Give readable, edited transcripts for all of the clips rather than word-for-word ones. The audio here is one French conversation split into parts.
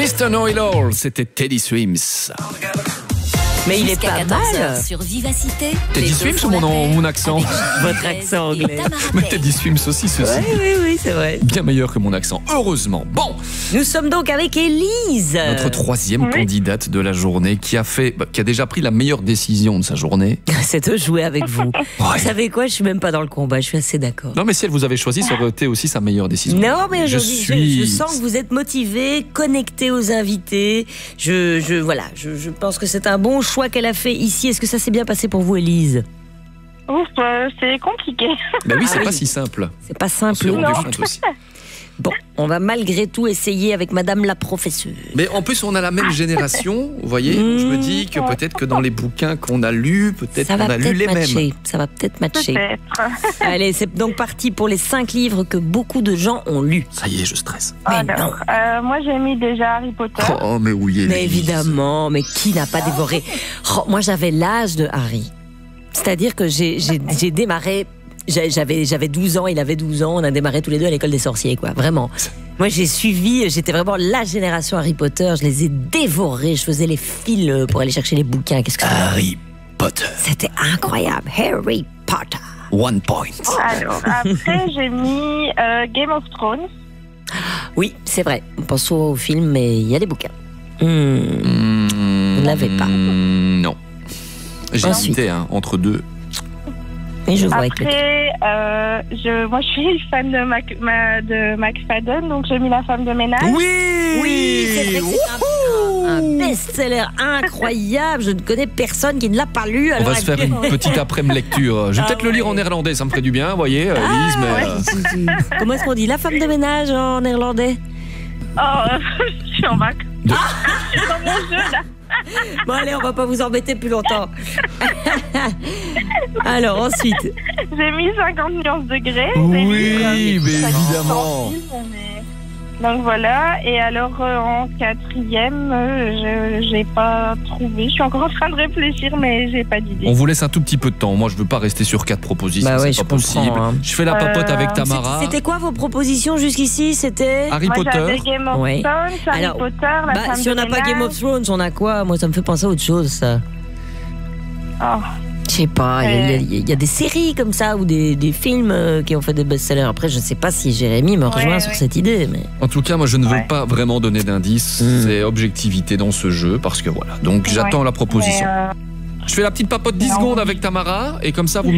Mr. Know-It-All, c'était Teddy Swims. Mais il est pas mal. Sur Vivacité. Teddy Swims ou mon accent? Votre accent anglais. Mais Teddy Swims aussi, ceci. Oui, c'est vrai. Bien meilleur que mon accent, heureusement. Bon, Nous sommes donc avec Élise. notre troisième candidate de la journée qui a déjà pris la meilleure décision de sa journée. C'est de jouer avec vous. Vous savez quoi, je suis même pas dans le combat, je suis assez d'accord. Non, mais si elle vous avait choisi, ça aurait été aussi sa meilleure décision. Non, mais je sens que vous êtes motivé, connecté aux invités. Je pense que c'est un bon choix qu'elle a fait ici. Est-ce que ça s'est bien passé pour vous, Élise? Ouf, c'est compliqué. Ben oui, c'est pas si simple. C'est pas On simple. s'est rendu compte aussi. Bon, on va malgré tout essayer avec Madame la professeure. Mais en plus, on a la même génération, vous voyez. Je me dis que peut-être que dans les bouquins qu'on a lus, peut-être Ça qu'on va a lu peut-être les matcher. mêmes. Ça va peut-être matcher. Peut-être. Allez, c'est donc parti pour les 5 livres que beaucoup de gens ont lus. Ça y est, je stresse. Mais non. Moi, j'ai mis déjà Harry Potter. Oh, mais oui, Élise. Mais évidemment, mais qui n'a pas dévoré? Oh, moi, j'avais l'âge de Harry. C'est-à-dire que j'ai démarré. J'avais 12 ans, il avait 12 ans, on a démarré tous les deux à l'école des sorciers, quoi. Vraiment. Moi, j'étais vraiment la génération Harry Potter, je les ai dévorés, je faisais les fils pour aller chercher les bouquins. Qu'est-ce que Harry Potter. c'était incroyable. Harry Potter. 1 point. Alors, après, j'ai mis Game of Thrones. Oui, c'est vrai. On pense souvent au film, mais il y a des bouquins. Vous ne l'avez pas. Non. J'ai Ensuite. hésité entre deux. Mais je vois avec le Après, moi, je suis fan de McFadden, donc j'ai mis La femme de ménage. Oui, c'est vrai que c'est un best-seller incroyable. Je ne connais personne qui ne l'a pas lu. On va se faire une petite après-midi lecture. Je vais peut-être le lire en néerlandais, ça me ferait du bien, vous voyez, Élise, mais... Comment est-ce qu'on dit la femme de ménage en néerlandais? Oh, je suis en vac. Je suis dans mon jeu, là. Bon, allez, on va pas vous embêter plus longtemps. Alors, ensuite. J'ai mis 50 nuances de grès. Oui, mais évidemment. Donc voilà, et alors en quatrième, j'ai pas trouvé. Je suis encore en train de réfléchir, mais j'ai pas d'idée. On vous laisse un tout petit peu de temps. Moi, je veux pas rester sur 4 propositions, Bah ouais, c'est je pas possible. comprends, hein. Je fais la papote avec Tamara. C'était quoi vos propositions jusqu'ici? C'était Harry Moi, Potter. j'avais Game of Ouais. Thrones, Harry Alors, Potter, La femme si on n'a de pas Game ménage. of Thrones, on a quoi? Moi, ça me fait penser à autre chose, ça. Oh. Je sais pas, il y a des séries comme ça ou des films qui ont fait des best-sellers. Après, je sais pas si Jérémy me rejoint sur cette idée. Mais... En tout cas, moi, je ne veux pas vraiment donner d'indice. C'est objectivité dans ce jeu, parce que voilà. Donc, j'attends la proposition. Je fais la petite papote 10 secondes avec Tamara, et comme ça, vous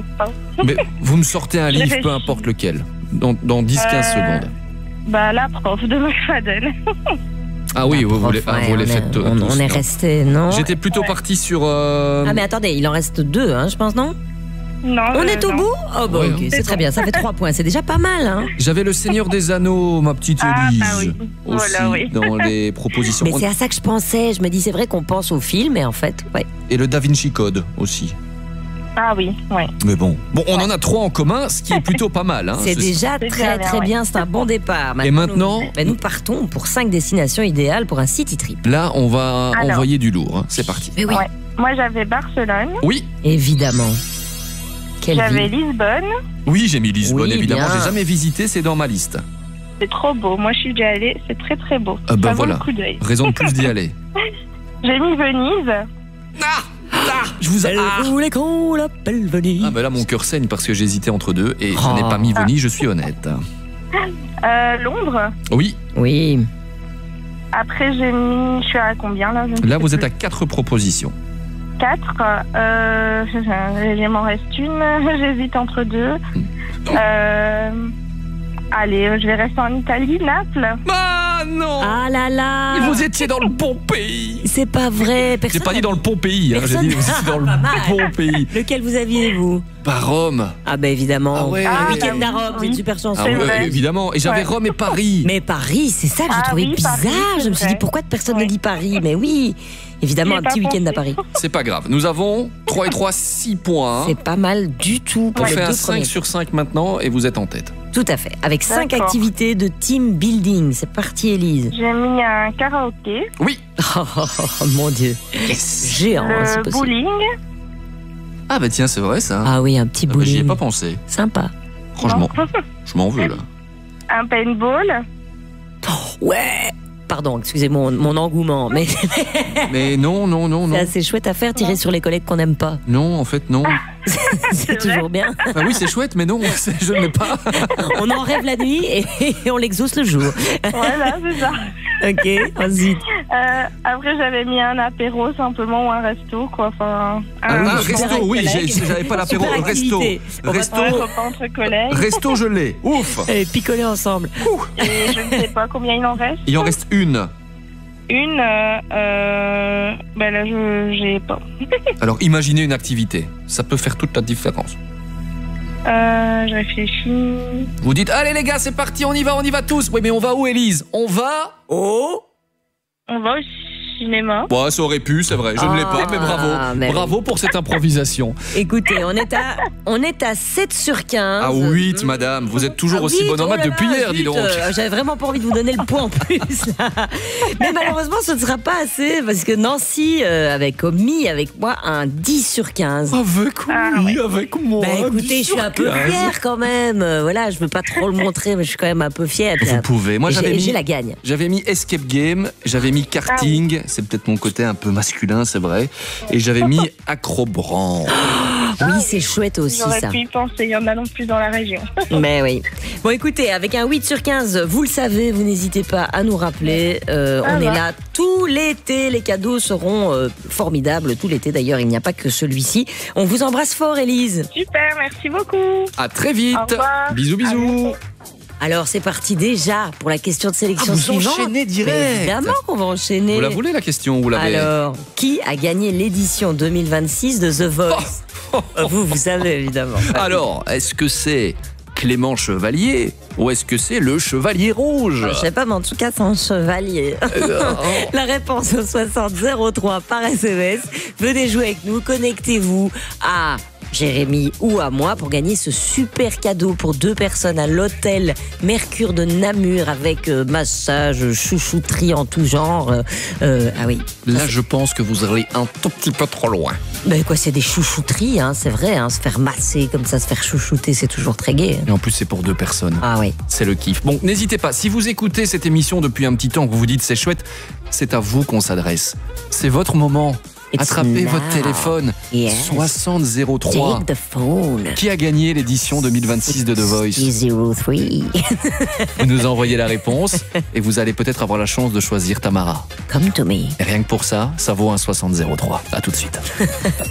me sortez un livre, peu importe lequel, dans 10-15 secondes. Bah, la prof de McFadden. Ah oui, vous les faites tous. On est resté, non? J'étais plutôt parti sur... Ah mais attendez, il en reste 2, hein, je pense, non? Non. On est au bout? Oh bah Ouais, ok, c'est très bien, ça fait 3 points, c'est déjà pas mal, hein. J'avais le Seigneur des Anneaux, ma petite Élise, bah oui. aussi, Voilà, oui. dans les propositions. Mais c'est à ça que je pensais, je me dis c'est vrai qu'on pense au film, mais en fait, ouais. Et le Da Vinci Code aussi. Ah oui, ouais. Mais bon, on en a 3 en commun, ce qui est plutôt pas mal. Hein, C'est déjà C'est très bien, très ouais. bien, c'est un bon départ. Et maintenant nous partons pour 5 destinations idéales pour un city trip. Là, on va Alors. envoyer du lourd. Hein. C'est parti. Mais oui, Ouais. Moi, j'avais Barcelone, Oui, évidemment. Quelle j'avais ville? Lisbonne. oui, j'ai mis Lisbonne, Oui, évidemment. bien. J'ai jamais visité, c'est dans ma liste. C'est trop beau. Moi, je suis déjà allée. C'est très très beau. Ah bah Ça vaut voilà. le coup d'œil. Raison de plus d'y aller. J'ai mis Venise. Je vous Elle voulait qu'on l'appelle Venise. Ah bah là, mon cœur saigne parce que j'hésitais entre deux et je n'ai pas mis Venise, je suis honnête. Londres. Oui, Oui, Après, j'ai mis. Je suis à combien là? là, vous êtes à 4 propositions. 4. Il m'en reste une. J'hésite entre 2. Allez, je vais rester en Italie, Naples. Ah non ah là là. Et vous étiez dans le bon pays. C'est pas vrai, J'ai personne. pas dit dans le bon pays, hein, j'ai Personne- dit vous étiez dans le Pas mal. bon pays. Lequel vous aviez, vous? Pas Rome. Ah bah évidemment. Ah ouais. Un week-end Ah, à Rome, oui. c'est une super chanson. Ah C'est ouais, vrai. évidemment. Et j'avais Ouais. Rome et Paris. Mais Paris, c'est ça que j'ai Ah trouvé oui, bizarre. Paris, c'est je me suis dit vrai. pourquoi personne ne Ouais. dit Paris? Mais oui, évidemment, J'y ai un petit pas week-end à pensé. Paris. C'est pas grave. Nous avons 3 et 3, 6 points. C'est pas mal du tout pour On les fait un deux 5 premiers. sur 5 maintenant et vous êtes en tête. Tout à fait. Avec 5 D'accord. activités de team building. C'est parti, Élise. J'ai mis un karaoké. Oui. Oh mon Dieu. Géant, hein, c'est Le possible. bowling. Ah bah tiens, c'est vrai ça. Ah oui, un petit Ah bah, j'y ai bowling. pas pensé. Sympa. Franchement, je m'en veux là. Un paintball. Ouais. pardon, excusez mon engouement, mais Mais non. c'est assez chouette à faire, tirer sur les collègues qu'on n'aime pas. Non, en fait, non. C'est toujours bien. Ah oui, c'est chouette, mais non, je ne l'ai pas. On en rêve la nuit et on l'exauce le jour. Voilà, c'est ça. Ok, vas-y. Après, j'avais mis un apéro simplement ou un resto, quoi. Enfin, resto, oui, j'avais pas l'apéro. Super Resto. activité. Resto. un repas entre collègues. Resto, je l'ai. Ouf. Et picoler ensemble. Et je ne sais pas combien il en reste. Il en reste une. Une, ben là, j'ai pas. Alors, imaginez une activité. Ça peut faire toute la différence. Je réfléchis. Vous dites, allez les gars, c'est parti, on y va tous. Oui, mais on va où, Élise? On va Oh. On va au cinéma. Bon, ça aurait pu, c'est vrai. Je ne l'ai pas, mais bravo. mais Bravo pour cette improvisation. Écoutez, on est à 7 sur 15. Ah, 8, madame. Vous êtes toujours aussi bonne en maths depuis hier, dis donc. J'avais vraiment pas envie de vous donner le point en plus. Là. Mais malheureusement, ce ne sera pas assez parce que Nancy avait commis avec moi un 10 sur 15. Avec moi. Bah écoutez, je suis un peu fière quand même. Voilà, je veux pas trop le montrer, mais je suis quand même un peu fière. Vous pouvez. Moi, j'ai la gagne. J'avais mis escape game, j'avais mis karting. C'est peut-être mon côté un peu masculin, c'est vrai. Et j'avais mis acrobranche. Oui, c'est chouette aussi, J'aurais ça. pu y penser, il y en a non plus dans la région. Mais oui. Bon, écoutez, avec un 8 sur 15, vous le savez, vous n'hésitez pas à nous rappeler. On est là tout l'été. Les cadeaux seront formidables tout l'été. D'ailleurs, il n'y a pas que celui-ci. On vous embrasse fort, Élise. Super, merci beaucoup. À très vite. Au revoir. Bisous. Alors, c'est parti déjà pour la question de sélection vous suivante. enchaînez direct. Mais évidemment qu'on va enchaîner. Vous la voulez, la question? Vous l'avez? Alors, qui a gagné l'édition 2026 de The Voice? Vous savez, évidemment. Alors, est-ce que c'est Clément Chevalier ou est-ce que c'est le Chevalier Rouge? Je sais pas, mais en tout cas, c'est un chevalier. La réponse au 6003 par SMS. Venez jouer avec nous, connectez-vous à Jérémy ou à moi pour gagner ce super cadeau pour 2 personnes à l'hôtel Mercure de Namur avec massage, chouchouterie en tout genre. Ah oui. Là, je pense que vous allez un tout petit peu trop loin. Ben quoi, c'est des chouchouteries, hein, c'est vrai. Hein, se faire masser comme ça, se faire chouchouter, c'est toujours très gai. Et en plus, c'est pour 2 personnes. Ah oui. C'est le kiff. Bon, n'hésitez pas. Si vous écoutez cette émission depuis un petit temps, que vous vous dites c'est chouette, c'est à vous qu'on s'adresse. C'est votre moment. Attrapez votre téléphone. Yes. 6003. Take the phone. Qui a gagné l'édition 2026 de The Voice? 03. Vous nous envoyez la réponse et vous allez peut-être avoir la chance de choisir Tamara. Come to me. Et rien que pour ça, ça vaut un 6003. À tout de suite.